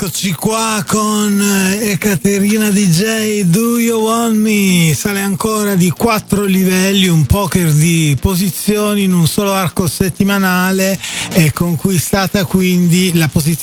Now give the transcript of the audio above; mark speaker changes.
Speaker 1: Eccoci qua con Ekaterina DJ, Do You Want Me? Sale ancora di 4 livelli, un poker di posizioni in un solo arco settimanale, e conquistata quindi la posizione